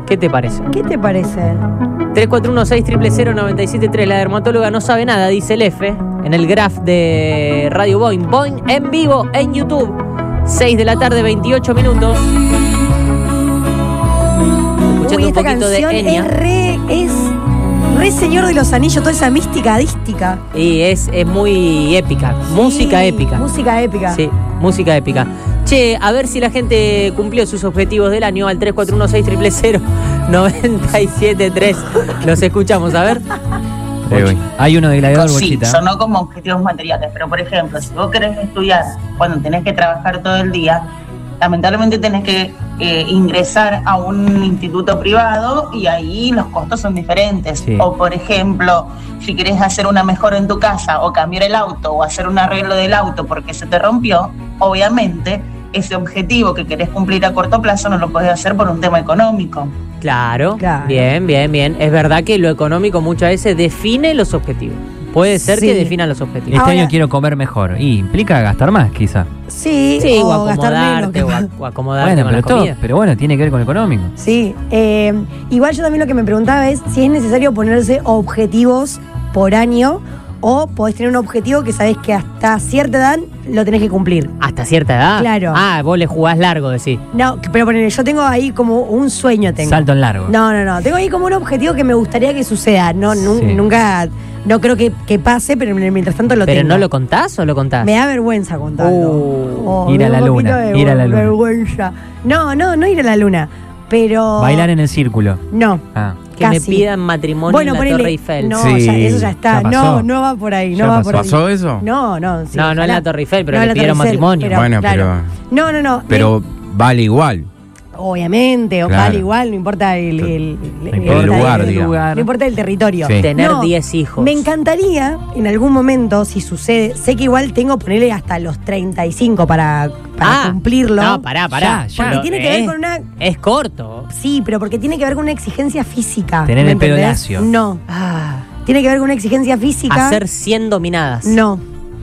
¿Qué te parece? ¿Qué te parece? 341-600-973. La dermatóloga no sabe nada, dice el F, en el graph de Radio Boing. Boing en vivo en YouTube. 6 de la tarde, 28 minutos. Escuchando un esta poquito de canción Enya. es re Señor de los Anillos, toda esa mística dística. Y es muy épica. Música épica. Música épica. Sí, música épica. Che, a ver si la gente cumplió sus objetivos del año al 341-600-973. Los escuchamos, a ver. Hay uno de Gladiador, Sí, Bochita. sonó como objetivos materiales, pero por ejemplo, si vos querés estudiar cuando tenés que trabajar todo el día, lamentablemente tenés que ingresar a un instituto privado y ahí los costos son diferentes. Sí. O por ejemplo, si querés hacer una mejora en tu casa o cambiar el auto o hacer un arreglo del auto porque se te rompió, obviamente ese objetivo que querés cumplir a corto plazo no lo podés hacer por un tema económico. Claro. Claro. Bien, bien, bien. Es verdad que lo económico muchas veces define los objetivos. Puede ser Sí. que definan los objetivos. Este Ahora- año quiero comer mejor. Y implica gastar más, quizá. Sí, Sí, o o gastar menos. acomodarte, o acomodarte Bueno, con pero la comida. pero bueno, tiene que ver con lo económico. Sí, igual yo también lo que me preguntaba es si es necesario ponerse objetivos por año o podés tener un objetivo que sabés que hasta cierta edad lo tenés que cumplir. ¿Hasta cierta edad? Claro. Ah, vos le jugás largo, decís. No, pero ponele, yo tengo ahí como un sueño tengo. Salto en largo. No, tengo ahí como un objetivo que me gustaría que suceda. No, Sí. nunca, no creo que pase, pero mientras tanto lo ¿Pero tengo. no lo contás o lo contás? Me da vergüenza contarlo. Ir a la me da un luna, poquito de ir a la luna. vergüenza. No ir a la luna. Pero. Bailar en el círculo. No. Ah. Que casi. me pidan matrimonio Bueno, en la ponele, Torre Eiffel. No, Sí, eso ya está. ya pasó. No va por ahí. Ya No va pasó. por ahí. ¿Pasó eso? No. Sí, No, no en ojalá. la Torre Eiffel, pero No le en la pidieron Torre Eiffel, matrimonio. Bueno, claro. No. Pero vale igual. Obviamente, Claro. vale igual, no importa el lugar, el digamos. No importa el territorio. Sí. Tener No, 10 hijos. Me encantaría, en algún momento, si sucede, sé que igual tengo que ponerle hasta los 35 para cumplirlo. No, pará. Ya. Porque tiene que ver con una. Es corto. Sí, pero porque tiene que ver con una exigencia física. Tener ¿me el pelo entendés? lacio. No. Tiene que ver con una exigencia física. Hacer 100 dominadas. No.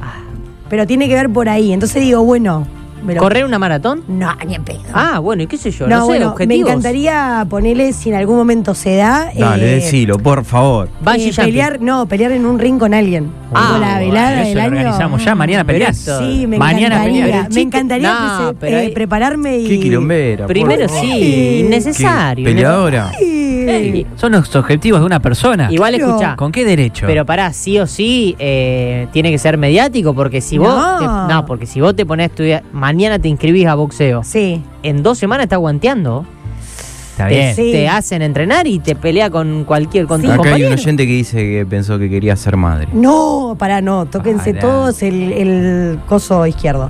Pero tiene que ver por ahí. Entonces digo, bueno. me lo- ¿Correr una maratón? No, ni en pedo. Ah, bueno, ¿y qué sé yo? No, No, sé, bueno, me objetivos. encantaría ponerle, si en algún momento se da. Dale, decilo, por favor. Bungee jumping. pelear en un ring con alguien. Digo, la velada eso del lo año. organizamos ya. Mañana Pero peleás. esto- Sí, me Mañana encantaría. pelear. Me encantaría No, pero ahí- prepararme y. Qué quilombera. Primero por favor. sí, innecesario. ¿Qué? ¿Peleadora? Ey, Son los objetivos de una persona. Igual Claro. escuchá. ¿Con qué derecho? Pero pará, sí o sí tiene que ser mediático, porque si vos No. porque si vos te ponés a estudiar, mañana te inscribís a boxeo, Sí. en 2 semanas estás guanteando, Está te, bien. Sí. te hacen entrenar y te pelea con tu Acá hay compañero. un oyente que dice que pensó que quería ser madre. No, no. Tóquense Pará. todos el coso izquierdo.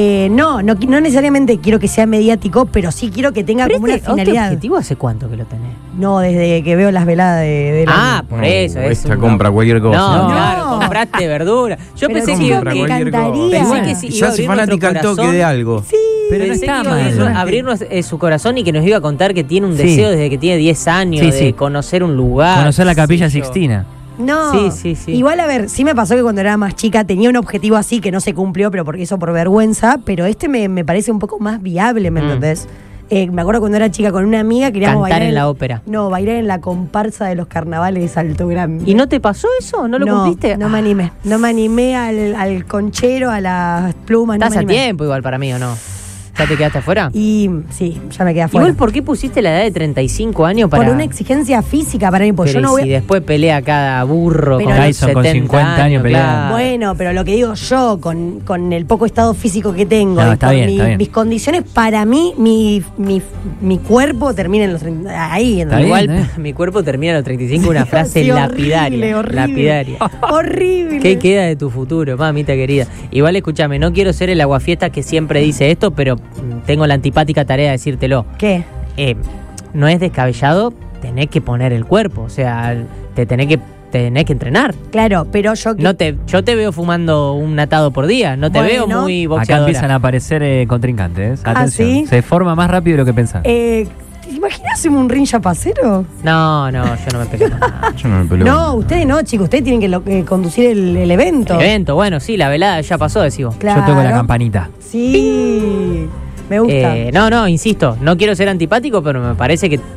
No necesariamente quiero que sea mediático, pero sí quiero que tenga Pero como una este finalidad. objetivo ¿hace cuánto que lo tenés? No, desde que veo las veladas de Ah, por eso. Es Esta un- compra cualquier cosa. No, No. claro, compraste verdura. Yo Pero pensé sí, que iba me que- encantaría. pensé que sí, Y iba ya a hace abrir fanática al nuestro toque de corazón. algo. Sí. Pero no Pensé está que iba a mal. abrirnos su corazón y que nos iba a contar que tiene un Sí. deseo desde que tiene 10 años Sí, de sí. conocer un lugar. Conocer la qué sé Capilla yo. Sixtina. No. Sí. Igual, a ver, sí me pasó que cuando era más chica tenía un objetivo así que no se cumplió, pero porque eso por vergüenza, pero me parece un poco más viable, ¿me entendés? Me acuerdo cuando era chica con una amiga queríamos Cantar bailar en la ópera. No, bailar en la comparsa de los carnavales de Salto Grande. ¿Y no te pasó eso? ¿No lo cumpliste? No me animé. No me animé al conchero, a las plumas. Estás no me a animé. tiempo igual para mí, ¿o no? ¿Ya te quedaste afuera? Y sí, ya me quedé afuera. Igual, ¿por qué pusiste la edad de 35 años para...? Por una exigencia física para mí, porque Pero yo no y voy si después pelea cada burro Pero con Tyson con 70 50 años peleando. claro. Bueno, pero lo que digo yo, con el poco estado físico que tengo, No, y está con bien, está bien. mis condiciones, para mí, mi cuerpo termina en los 30. Ahí, Está Igual bien, mi cuerpo termina a los 35, una frase Sí, lapidaria. horrible. Lapidaria. Horrible. ¿Qué queda de tu futuro, mamita querida? Igual escúchame, no quiero ser el aguafiestas que siempre dice esto, pero tengo la antipática tarea de decírtelo. ¿Qué? No es descabellado, tenés que poner el cuerpo, o sea, tenés que entrenar. Claro, pero yo... Yo te veo fumando un atado por día, no te Bueno. veo muy Acá boxeadora. empiezan a aparecer contrincantes. Ah, Atención. ¿sí? Se forma más rápido de lo que pensás. ¿Te imaginas un ring yapacero? No, yo no me peleo con nada. Yo no me peleo. No, ustedes no, chicos, ustedes tienen que conducir el evento. El evento, bueno, sí, la velada ya pasó, decimos. Claro. Yo toco la campanita. Sí, me gusta. No, insisto, no quiero ser antipático, pero me parece que